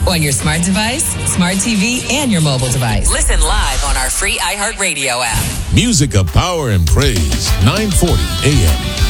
On your smart device, smart TV, and your mobile device. Listen live on our free iHeartRadio app. Music of power and praise, 940 AM.